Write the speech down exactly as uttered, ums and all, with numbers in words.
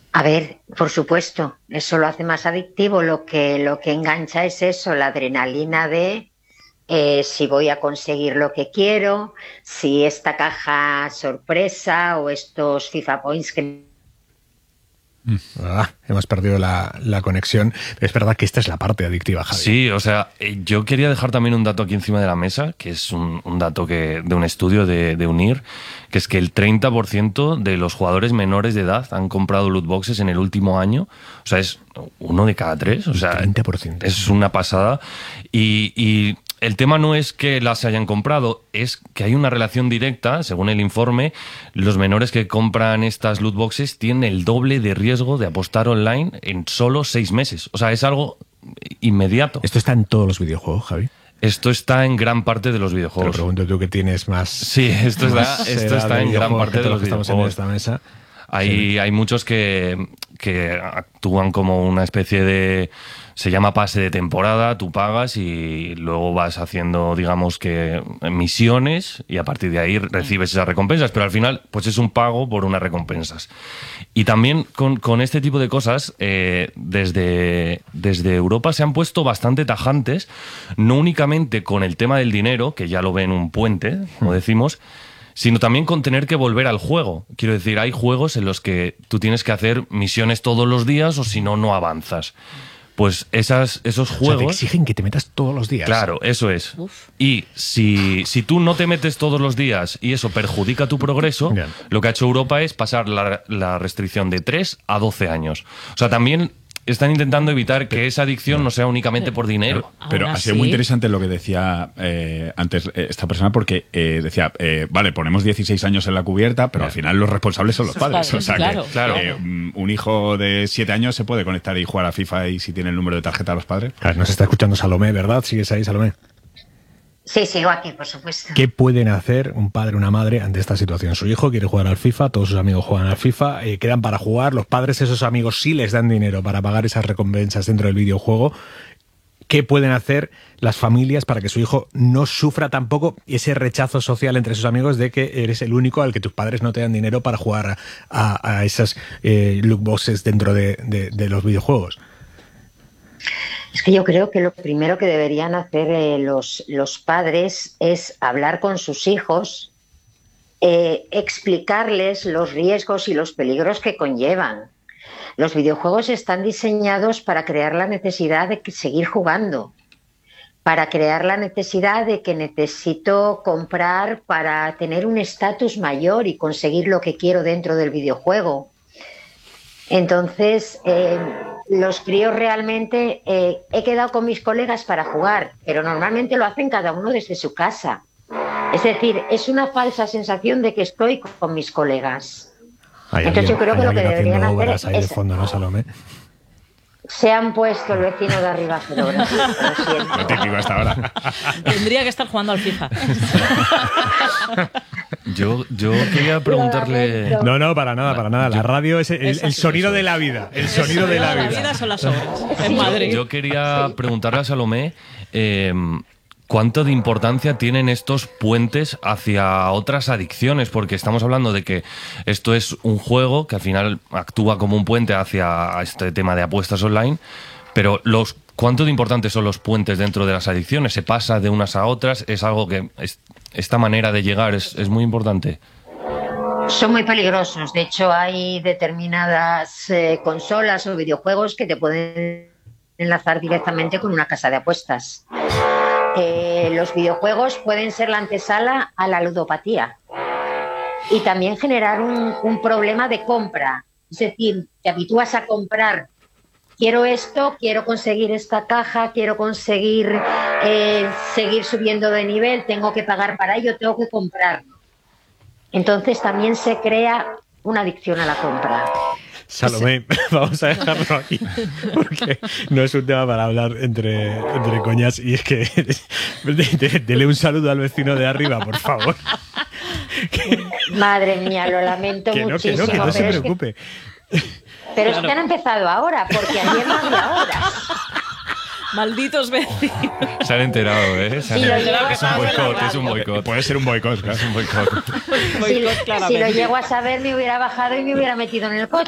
A ver, por supuesto, eso lo hace más adictivo. Lo que, lo que engancha es eso, la adrenalina de eh, si voy a conseguir lo que quiero, si esta caja sorpresa o estos FIFA Points que... Ah, hemos perdido la, la conexión. Es verdad que esta es la parte adictiva, Javi. Sí, o sea, yo quería dejar también un dato aquí encima de la mesa, que es un, un dato que de un estudio de, de UNIR, que es que el treinta por ciento de los jugadores menores de edad han comprado loot boxes en el último año. O sea, es uno de cada tres. O sea, treinta por ciento. Es una pasada. Y... y el tema no es que las hayan comprado, es que hay una relación directa, según el informe. Los menores que compran estas loot boxes tienen el doble de riesgo de apostar online en solo seis meses. O sea, es algo inmediato. ¿Esto está en todos los videojuegos, Javi? Esto está en gran parte de los videojuegos. Te lo pregunto tú, que tienes más... Sí, esto está, esto está en gran parte de los videojuegos. Estamos en esta mesa. Hay, sí. hay muchos que, que actúan como una especie de... Se llama pase de temporada, tú pagas y luego vas haciendo, digamos que, misiones y a partir de ahí recibes esas recompensas, pero al final pues es un pago por unas recompensas. Y también con, con este tipo de cosas, eh, desde, desde Europa se han puesto bastante tajantes, no únicamente con el tema del dinero, que ya lo ven un puente, como decimos, sino también con tener que volver al juego. Quiero decir, hay juegos en los que tú tienes que hacer misiones todos los días o si no, no avanzas. Pues esas, esos juegos... O sea, te exigen que te metas todos los días. Claro, eso es. Uf. Y si, si tú no te metes todos los días y eso perjudica tu progreso, bien, lo que ha hecho Europa es pasar la, la restricción de tres a doce años. O sea, también... están intentando evitar que esa adicción no sea únicamente por dinero. Pero, pero ha sido muy interesante lo que decía eh, antes eh, esta persona, porque eh, decía, eh, vale, ponemos dieciséis años en la cubierta, pero al final los responsables son los padres. O sea, claro, que claro. Eh, un hijo de siete años se puede conectar y jugar a FIFA y si tiene el número de tarjeta de los padres. A ver, nos está escuchando Salomé, ¿verdad? ¿Sigues ahí, Salomé? Sí, sigo aquí, por supuesto. ¿Qué pueden hacer un padre o una madre ante esta situación? Su hijo quiere jugar al FIFA, todos sus amigos juegan al FIFA, eh, quedan para jugar, los padres, esos amigos, sí les dan dinero para pagar esas recompensas dentro del videojuego. ¿Qué pueden hacer las familias para que su hijo no sufra tampoco ese rechazo social entre sus amigos de que eres el único al que tus padres no te dan dinero para jugar a, a esas eh, loot boxes dentro de, de, de los videojuegos? Es que yo creo que lo primero que deberían hacer eh, los, los padres es hablar con sus hijos, eh, explicarles los riesgos y los peligros que conllevan. Los videojuegos están diseñados para crear la necesidad de seguir jugando, para crear la necesidad de que necesito comprar para tener un estatus mayor y conseguir lo que quiero dentro del videojuego. Entonces, eh, los críos realmente... Eh, he quedado con mis colegas para jugar, pero normalmente lo hacen cada uno desde su casa. Es decir, es una falsa sensación de que estoy con mis colegas. Hay Entonces alguien, yo creo que lo que deberían hacer obras ahí es... de fondo, ¿no, Salomé? Se han puesto el vecino de arriba a hacer obras. Lo siento. Lo típico hasta ahora. Tendría que estar jugando al FIFA. Yo, yo quería preguntarle... No, no, para nada, para nada. La radio es el, el, el sonido de la vida. El sonido de la vida. La vida son las obras. En Madrid. Yo quería preguntarle a Salomé... Eh, ¿cuánto de importancia tienen estos puentes hacia otras adicciones? Porque estamos hablando de que esto es un juego que al final actúa como un puente hacia este tema de apuestas online, pero los ¿cuánto de importantes son los puentes dentro de las adicciones? ¿Se pasa de unas a otras? ¿Es algo que es, esta manera de llegar es, es muy importante? Son muy peligrosos. De hecho, hay determinadas eh, consolas o videojuegos que te pueden enlazar directamente con una casa de apuestas. Eh, los videojuegos pueden ser la antesala a la ludopatía y también generar un, un problema de compra. Es decir, te habitúas a comprar, quiero esto, quiero conseguir esta caja, quiero conseguir eh, seguir subiendo de nivel, tengo que pagar para ello, tengo que comprarlo. Entonces también se crea una adicción a la compra. Salomé, vamos a dejarlo aquí, porque no es un tema para hablar entre, entre coñas, y es que dele un saludo al vecino de arriba, por favor. Madre mía, lo lamento que no, muchísimo. Que no, que no se pero preocupe. Es que, pero claro. Es que han empezado ahora, porque ayer no había horas. Malditos vecinos. Se han enterado, ¿eh? Se han si enterado. Es un boicot, es un boicot. Puede ser un boicot, claro. Es un boicot. Si, si lo llego a saber, me hubiera bajado y me hubiera metido en el coche.